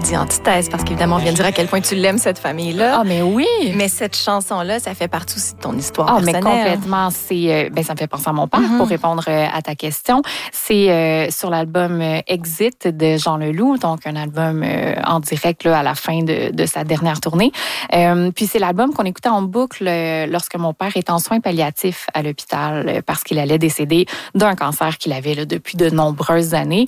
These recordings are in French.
dit antithèse, parce qu'évidemment, on vient de dire à quel point tu l'aimes, cette famille-là. Ah, mais oui! Mais cette chanson-là, ça fait partie aussi de ton histoire mais personnelle. complètement. C'est, ça me fait penser à mon père, pour répondre à ta question. C'est sur l'album Exit de Jean Leloup, donc un album en direct là, à la fin de sa dernière tournée. Puis c'est l'album qu'on écoutait en boucle lorsque mon père était en soins palliatifs à l'hôpital parce qu'il allait décéder d'un cancer qu'il avait là, depuis de nombreuses années.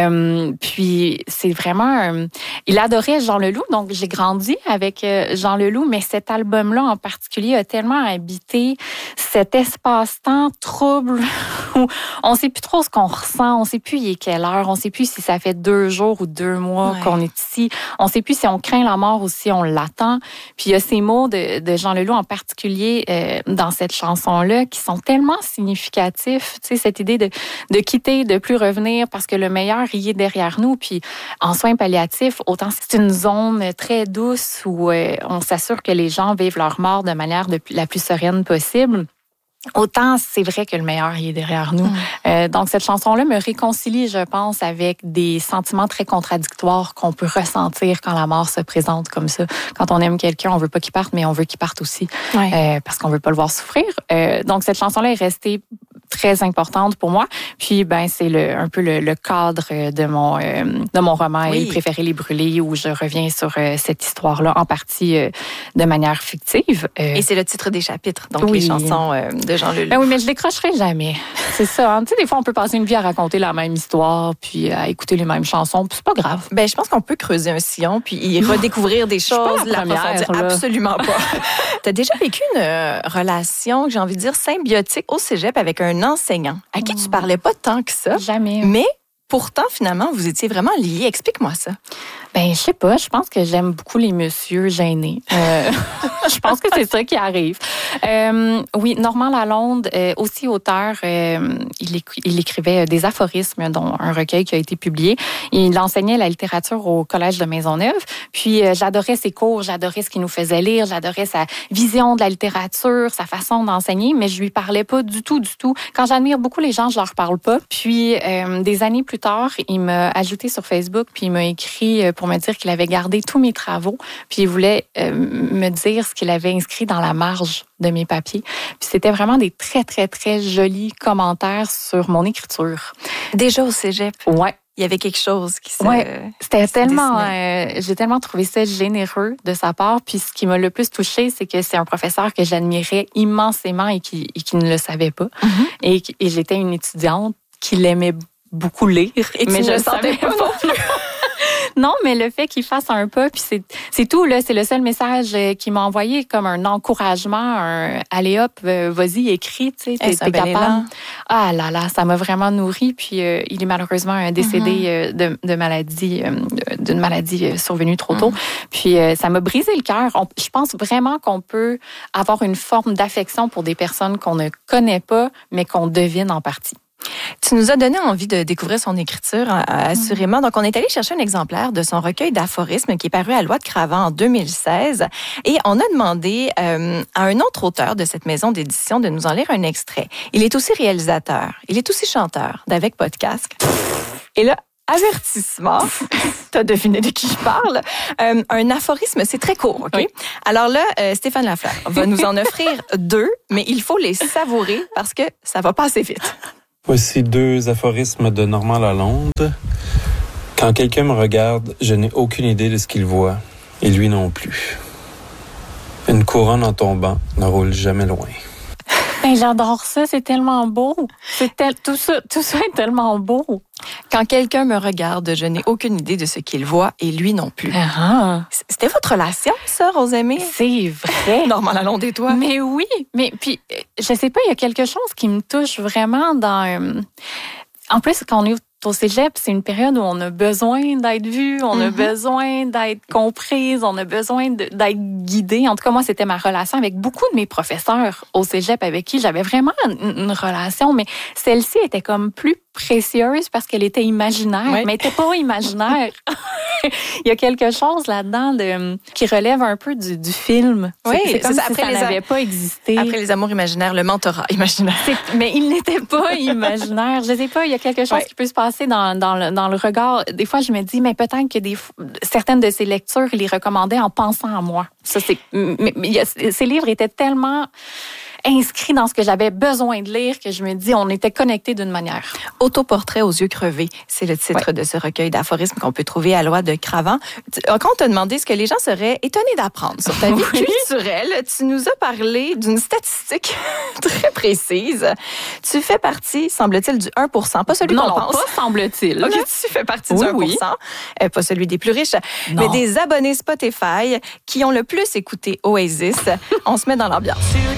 Puis c'est vraiment... il adorait Jean Leloup, donc j'ai grandi avec Jean Leloup, mais cet album-là en particulier a tellement habité cet espace-temps trouble où on ne sait plus trop ce qu'on ressent, on ne sait plus il est quelle heure, on ne sait plus si ça fait 2 jours ou 2 mois qu'on est ici, on ne sait plus si on craint la mort ou si on l'attend. Puis il y a ces mots de Jean Leloup en particulier dans cette chanson-là qui sont tellement significatifs. Tu sais, cette idée de quitter, de plus revenir parce que le meilleur y est derrière nous. Puis en soins palliatifs, autant c'est une zone très douce où on s'assure que les gens vivent leur mort de manière la plus sereine possible. Autant c'est vrai que le meilleur il est derrière nous. Donc cette chanson-là me réconcilie, je pense, avec des sentiments très contradictoires qu'on peut ressentir quand la mort se présente comme ça. Quand on aime quelqu'un, on veut pas qu'il parte, mais on veut qu'il parte aussi, parce qu'on veut pas le voir souffrir. Donc cette chanson-là est restée très importante pour moi. Puis c'est un peu le cadre de mon roman Il préférait les brûler, où je reviens sur cette histoire-là en partie de manière fictive. Et c'est le titre des chapitres, donc les chansons de Jean Leloup. Oui, mais je décrocherai jamais. C'est ça. Hein? Tu sais, des fois, on peut passer une vie à raconter la même histoire, puis à écouter les mêmes chansons, puis c'est pas grave. Je pense qu'on peut creuser un sillon, puis y redécouvrir des choses. La première, absolument pas. Tu as déjà vécu une relation, j'ai envie de dire, symbiotique au cégep avec un enseignant à qui tu parlais pas tant que ça. Jamais. Mais pourtant, finalement, vous étiez vraiment liés. Explique-moi ça. Je sais pas. Je pense que j'aime beaucoup les messieurs gênés. Je pense que c'est ça qui arrive. Oui, Normand Lalonde, aussi auteur, il écrivait des aphorismes, dont un recueil qui a été publié. Il enseignait la littérature au Collège de Maisonneuve. Puis j'adorais ses cours, j'adorais ce qu'il nous faisait lire, j'adorais sa vision de la littérature, sa façon d'enseigner, mais je lui parlais pas du tout. Quand j'admire beaucoup les gens, je leur parle pas. Puis des années plus tard, il m'a ajouté sur Facebook, puis il m'a écrit pour me dire qu'il avait gardé tous mes travaux, puis il voulait me dire ce qu'il avait inscrit dans la marge de mes papiers. Puis c'était vraiment des très, très, très jolis commentaires sur mon écriture. Déjà au cégep? Ouais. Il y avait quelque chose qui se... C'était tellement... j'ai tellement trouvé ça généreux de sa part. Puis ce qui m'a le plus touchée, c'est que c'est un professeur que j'admirais immensément et qui ne le savait pas. Et j'étais une étudiante qui l'aimait beaucoup lire. Mais je ne le sentais pas non plus. Non, mais le fait qu'il fasse un pas, puis c'est tout, là. C'est le seul message qu'il m'a envoyé, comme un encouragement, allez hop, vas-y, écris, tu sais, t'es capable. Ah là là, ça m'a vraiment nourri. Puis il est malheureusement décédé d'une maladie survenue trop tôt. Puis ça m'a brisé le cœur. Je pense vraiment qu'on peut avoir une forme d'affection pour des personnes qu'on ne connaît pas, mais qu'on devine en partie. Tu nous as donné envie de découvrir son écriture, assurément. Donc, on est allé chercher un exemplaire de son recueil d'aphorismes qui est paru à Loi de Cravant en 2016. Et on a demandé à un autre auteur de cette maison d'édition de nous en lire un extrait. Il est aussi réalisateur. Il est aussi chanteur d'Avec Podcast. Et là, avertissement, t'as deviné de qui je parle. Un aphorisme, c'est très court, OK? Oui. Alors là, Stéphane Lafleur va nous en offrir 2, mais il faut les savourer parce que ça va pas assez vite. Voici 2 aphorismes de Normand Lalonde. Quand quelqu'un me regarde, je n'ai aucune idée de ce qu'il voit, et lui non plus. Une couronne en tombant ne roule jamais loin. J'adore ça, c'est tellement beau. Tout ça est tellement beau. Quand quelqu'un me regarde, je n'ai aucune idée de ce qu'il voit et lui non plus. C'était votre relation, ça, Rosemée? C'est vrai. Normand Lalonde et toi? Mais oui. Mais puis, je sais pas, il y a quelque chose qui me touche vraiment dans... En plus, quand on est au cégep, c'est une période où on a besoin d'être vu, on a besoin d'être comprise, on a besoin d'être guidé. En tout cas, moi, c'était ma relation avec beaucoup de mes professeurs au cégep avec qui j'avais vraiment une relation, mais celle-ci était comme plus précieuse parce qu'elle était imaginaire, mais elle n'était pas imaginaire. Il y a quelque chose là-dedans qui relève un peu du film. Oui, c'est comme ça, si ça n'avait pas existé. Après les amours imaginaires, le mentorat imaginaire. Mais il n'était pas imaginaire. Je sais pas, il y a quelque chose qui peut se passer dans le regard. Des fois, je me dis, mais peut-être que certaines de ces lectures, il les recommandait en pensant à moi. Ça, ces livres étaient tellement inscrits dans ce que j'avais besoin de lire que je me dis, on était connectés d'une manière. Autoportrait aux yeux crevés, c'est le titre de ce recueil d'aphorismes qu'on peut trouver à Loi de Cravant. Quand on t'a demandé ce que les gens seraient étonnés d'apprendre sur ta vie culturelle, tu nous as parlé d'une statistique très précise. Tu fais partie, semble-t-il, du 1%, pas celui qu'on pense. Non, pas semble-t-il. OK, tu fais partie du 1%, pas celui des plus riches, mais des abonnés Spotify qui ont le plus écouté Oasis. On se met dans l'ambiance.